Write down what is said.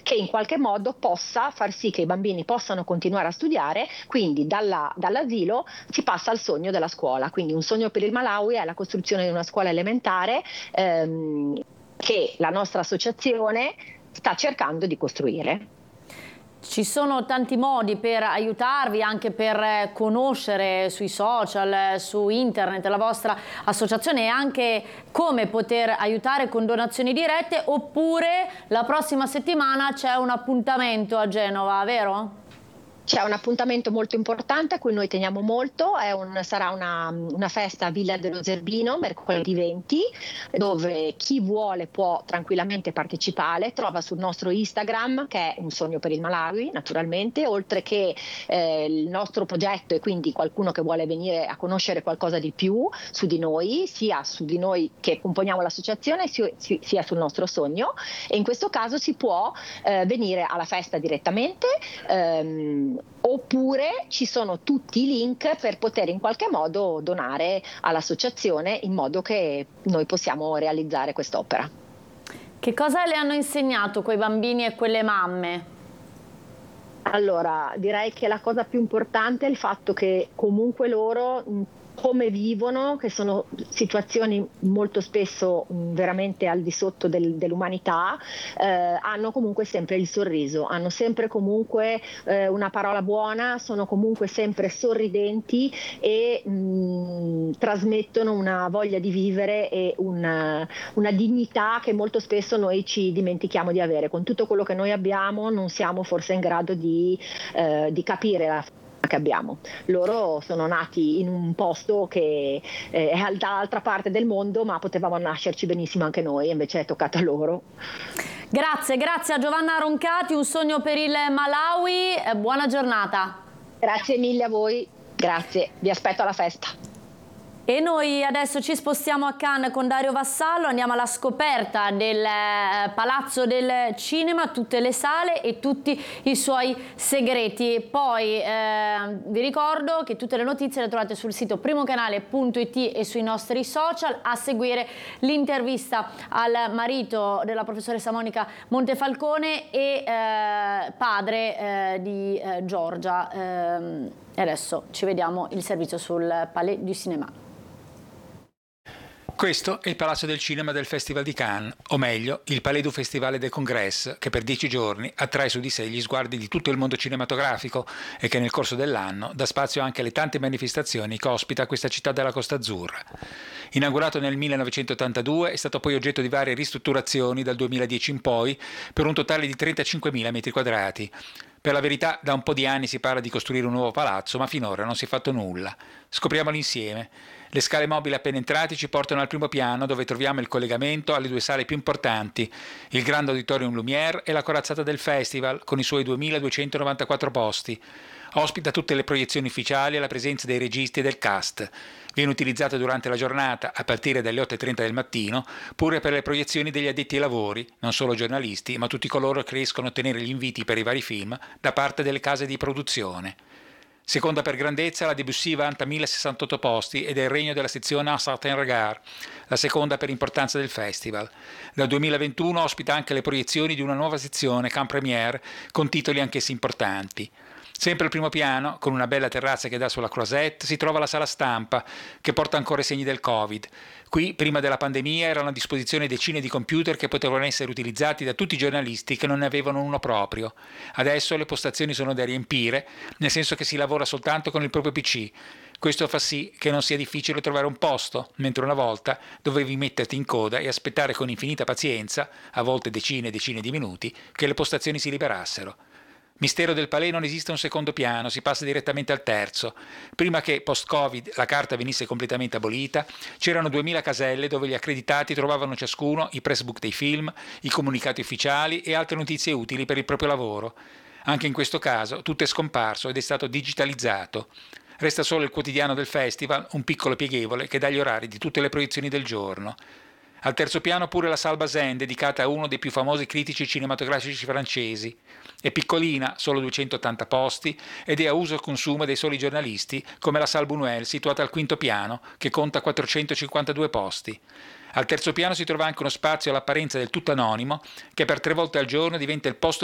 che in qualche modo possa far sì che i bambini possano continuare a studiare, quindi dall'asilo si passa al sogno della scuola. Quindi un sogno per il Malawi è la costruzione di una scuola elementare che la nostra associazione sta cercando di costruire. Ci sono tanti modi per aiutarvi, anche per conoscere sui social, su internet la vostra associazione e anche come poter aiutare con donazioni dirette, oppure la prossima settimana c'è un appuntamento a Genova, vero? C'è un appuntamento molto importante a cui noi teniamo molto, sarà una festa a Villa dello Zerbino, mercoledì 20, dove chi vuole può tranquillamente partecipare. Trova sul nostro Instagram, che è Un Sogno per il Malawi, naturalmente, oltre che il nostro progetto e quindi qualcuno che vuole venire a conoscere qualcosa di più su di noi, sia su di noi che componiamo l'associazione, sia sul nostro sogno. E in questo caso si può venire alla festa direttamente, oppure ci sono tutti i link per poter in qualche modo donare all'associazione in modo che noi possiamo realizzare quest'opera. Che cosa le hanno insegnato quei bambini e quelle mamme? Allora, direi che la cosa più importante è il fatto che comunque loro come vivono, che sono situazioni molto spesso veramente al di sotto dell'umanità, hanno comunque sempre il sorriso, hanno sempre comunque una parola buona, sono comunque sempre sorridenti e trasmettono una voglia di vivere e una dignità che molto spesso noi ci dimentichiamo di avere. Con tutto quello che noi abbiamo non siamo forse in grado di capire la che abbiamo. Loro sono nati in un posto che è dall'altra parte del mondo, ma potevamo nascerci benissimo anche noi, invece è toccato a loro. Grazie a Giovanna Roncati, Un Sogno per il Malawi, buona giornata. Grazie mille a voi, grazie, vi aspetto alla festa. E noi adesso ci spostiamo a Cannes con Dario Vassallo, andiamo alla scoperta del Palazzo del Cinema, tutte le sale e tutti i suoi segreti. Poi vi ricordo che tutte le notizie le trovate sul sito primocanale.it e sui nostri social. A seguire l'intervista al marito della professoressa Monica Montefalcone e padre di Giorgia. E adesso ci vediamo il servizio sul Palais du Cinéma. Questo è il Palazzo del Cinema del Festival di Cannes, o meglio, il Palais du Festival des Congrès, che per 10 giorni attrae su di sé gli sguardi di tutto il mondo cinematografico e che nel corso dell'anno dà spazio anche alle tante manifestazioni che ospita questa città della Costa Azzurra. Inaugurato nel 1982, è stato poi oggetto di varie ristrutturazioni dal 2010 in poi, per un totale di 35.000 metri quadrati. Per la verità, da un po' di anni si parla di costruire un nuovo palazzo, ma finora non si è fatto nulla. Scopriamolo insieme. Le scale mobili appena entrati ci portano al primo piano, dove troviamo il collegamento alle due sale più importanti, il Grand Auditorium Lumière e la corazzata del Festival, con i suoi 2.294 posti. Ospita tutte le proiezioni ufficiali alla presenza dei registi e del cast. Viene utilizzato durante la giornata, a partire dalle 8:30 del mattino, pure per le proiezioni degli addetti ai lavori, non solo giornalisti, ma tutti coloro che riescono a ottenere gli inviti per i vari film da parte delle case di produzione. Seconda per grandezza, la Debussy vanta 1.068 posti ed è il regno della sezione Un Certain Regard, la seconda per importanza del festival. Dal 2021 ospita anche le proiezioni di una nuova sezione, Camp Premiere, con titoli anch'essi importanti. Sempre al primo piano, con una bella terrazza che dà sulla Croisette, si trova la sala stampa, che porta ancora i segni del Covid. Qui, prima della pandemia, erano a disposizione decine di computer che potevano essere utilizzati da tutti i giornalisti che non ne avevano uno proprio. Adesso le postazioni sono da riempire, nel senso che si lavora soltanto con il proprio PC. Questo fa sì che non sia difficile trovare un posto, mentre una volta dovevi metterti in coda e aspettare con infinita pazienza, a volte decine e decine di minuti, che le postazioni si liberassero. Mistero del Palais, non esiste un secondo piano, si passa direttamente al terzo. Prima che, post-Covid, la carta venisse completamente abolita, c'erano 2.000 caselle dove gli accreditati trovavano ciascuno i pressbook dei film, i comunicati ufficiali e altre notizie utili per il proprio lavoro. Anche in questo caso tutto è scomparso ed è stato digitalizzato. Resta solo il quotidiano del festival, un piccolo pieghevole che dà gli orari di tutte le proiezioni del giorno. Al terzo piano pure la Salle Bazin, dedicata a uno dei più famosi critici cinematografici francesi. È piccolina, solo 280 posti, ed è a uso e consumo dei soli giornalisti, come la Salle Buñuel, situata al quinto piano, che conta 452 posti. Al terzo piano si trova anche uno spazio all'apparenza del tutto anonimo, che per 3 volte al giorno diventa il posto